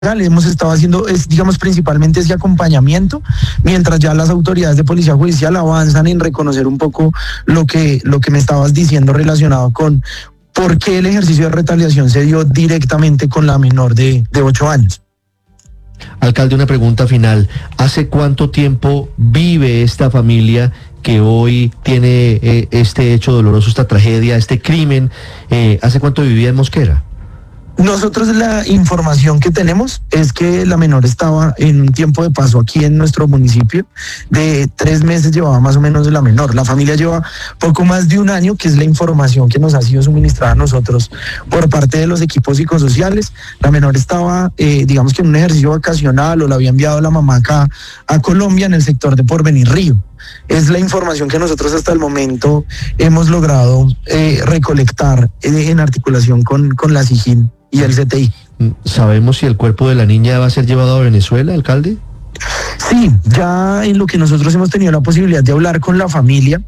hemos estado haciendo, digamos, principalmente ese acompañamiento, mientras ya las autoridades de policía judicial avanzan en reconocer un poco lo que me estabas diciendo relacionado con por qué el ejercicio de retaliación se dio directamente con la menor de 8 años. Alcalde, una pregunta final. ¿Hace cuánto tiempo vive esta familia que hoy tiene este hecho doloroso, esta tragedia, este crimen? ¿Hace cuánto vivía en Mosquera? Nosotros la información que tenemos es que la menor estaba en un tiempo de paso aquí en nuestro municipio. De 3 meses llevaba más o menos la menor. La familia lleva poco más de 1 año, que es la información que nos ha sido suministrada a nosotros por parte de los equipos psicosociales. La menor estaba, digamos que en un ejercicio vacacional, o la había enviado la mamá acá a Colombia, en el sector de Porvenir Río. Es la información que nosotros hasta el momento hemos logrado recolectar en articulación con la SIJIN y el CTI. ¿Sabemos si el cuerpo de la niña va a ser llevado a Venezuela, alcalde? Sí, ya en lo que nosotros hemos tenido la posibilidad de hablar con la familia,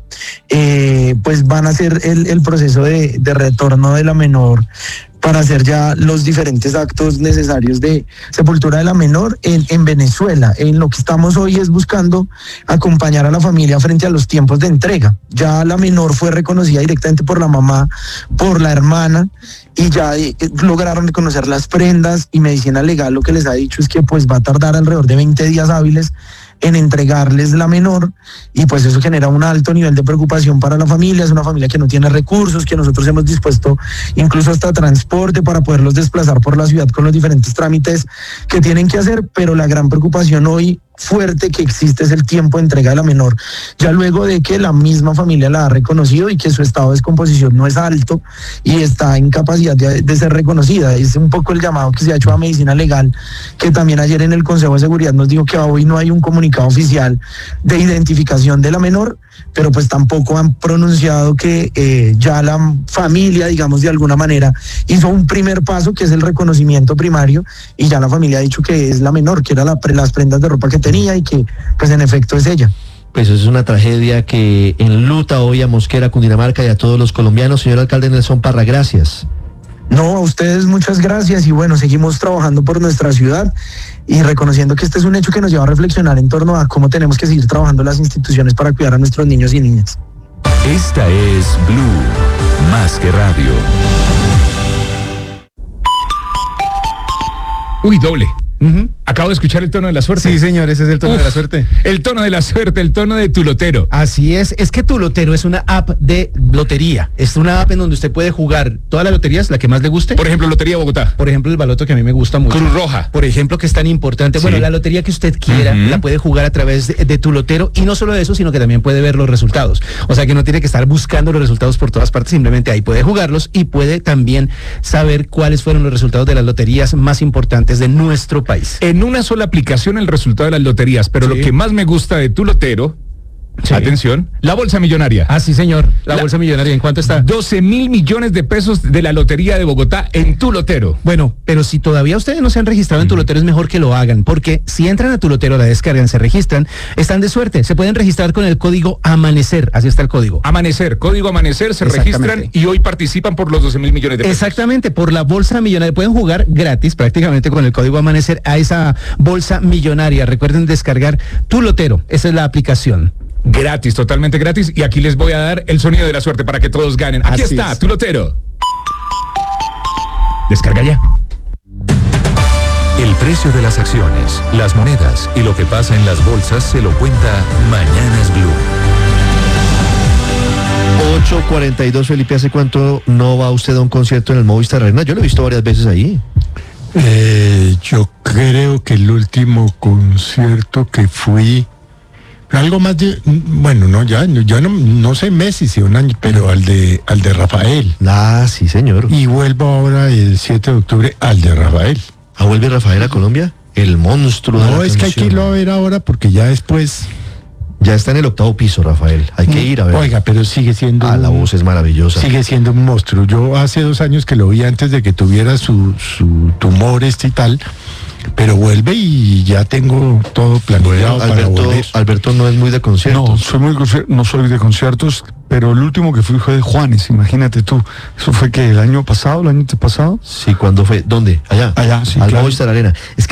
pues van a hacer el proceso de retorno de la menor para hacer ya los diferentes actos necesarios de sepultura de la menor en Venezuela. En lo que estamos hoy es buscando acompañar a la familia frente a los tiempos de entrega. Ya la menor fue reconocida directamente por la mamá, por la hermana, y ya lograron reconocer las prendas, y medicina legal lo que les ha dicho es que pues va a tardar alrededor de 20 días hábiles en entregarles la menor, y pues eso genera un alto nivel de preocupación para la familia. Es una familia que no tiene recursos, que nosotros hemos dispuesto incluso hasta transporte para poderlos desplazar por la ciudad con los diferentes trámites que tienen que hacer, pero la gran preocupación hoy fuerte que existe es el tiempo de entrega de la menor, ya luego de que la misma familia la ha reconocido y que su estado de descomposición no es alto y está en capacidad de ser reconocida. Es un poco el llamado que se ha hecho a medicina legal, que también ayer en el Consejo de Seguridad nos dijo que hoy no hay un comunicado oficial de identificación de la menor, pero pues tampoco han pronunciado que ya la familia, digamos, de alguna manera hizo un primer paso, que es el reconocimiento primario, y ya la familia ha dicho que es la menor, que era las prendas de ropa que tenía, y que pues en efecto es ella. Pues es una tragedia que enluta hoy a Mosquera, Cundinamarca, y a todos los colombianos. Señor alcalde Nelson Parra, gracias. No, a ustedes muchas gracias, y bueno, seguimos trabajando por nuestra ciudad y reconociendo que este es un hecho que nos lleva a reflexionar en torno a cómo tenemos que seguir trabajando las instituciones para cuidar a nuestros niños y niñas. Esta es Blue, más que radio. Uy, doble. Acabo de escuchar el tono de la suerte. Sí, señor, ese es el tono de la suerte. El tono de la suerte, el tono de Tu Lotero. Así es que Tu Lotero es una app de lotería. Es una app en donde usted puede jugar todas las loterías, la que más le guste. Por ejemplo, Lotería Bogotá. Por ejemplo, el baloto, que a mí me gusta mucho. Cruz Roja. Por ejemplo, que es tan importante. Sí. Bueno, la lotería que usted quiera, la puede jugar a través de Tu Lotero, y no solo eso, sino que también puede ver los resultados. O sea que no tiene que estar buscando los resultados por todas partes, simplemente ahí puede jugarlos, y puede también saber cuáles fueron los resultados de las loterías más importantes de nuestro país. En una sola aplicación el resultado de las loterías, pero Sí. lo que más me gusta de Tu Lotero, Sí. atención, la bolsa millonaria. Ah, sí, señor. La bolsa millonaria, ¿en cuánto está? 12.000 millones de pesos de la Lotería de Bogotá en Tu Lotero. Bueno, pero si todavía ustedes no se han registrado en Tu Lotero, es mejor que lo hagan, porque si entran a Tu Lotero, la descargan, se registran, están de suerte. Se pueden registrar con el código AMANECER, así está el código. Amanecer, código Amanecer, se registran y hoy participan por los 12.000 millones de pesos. Exactamente, por la bolsa millonaria. Pueden jugar gratis prácticamente con el código AMANECER a esa bolsa millonaria. Recuerden descargar Tu Lotero, esa es la aplicación. Gratis, totalmente gratis, y aquí les voy a dar el sonido de la suerte para que todos ganen. Aquí Así está, es. Tu Lotero. Descarga ya. El precio de las acciones, las monedas y lo que pasa en las bolsas se lo cuenta Mañanas Blue. 8:42, Felipe. ¿Hace cuánto no va usted a un concierto en el Movistar Arena? Yo lo he visto varias veces ahí. Yo creo que el último concierto que fui, algo más de, bueno, no, ya no sé meses, si un año, pero al de Rafael. Ah, sí, señor. Y vuelvo ahora el 7 de octubre al de Rafael. ¿Ah, vuelve Rafael a Colombia? El monstruo de la No, es que hay que canción. irlo a ver ahora, porque ya después, Ya está en el 8º piso, Rafael. Hay que ir a ver. oiga, pero sigue siendo La voz es maravillosa. sigue siendo un monstruo. Yo hace 2 años que lo vi, antes de que tuviera su tumor y tal, pero vuelve y ya tengo todo planeado Bueno, para volver. Alberto no es muy de conciertos. No soy de conciertos, pero el último que fui fue de Juanes, imagínate tú. ¿Eso fue que el año pasado, el año pasado? Sí, ¿cuándo fue? ¿Dónde? Allá. Allá, sí, Al claro. Movistar Arena. Es que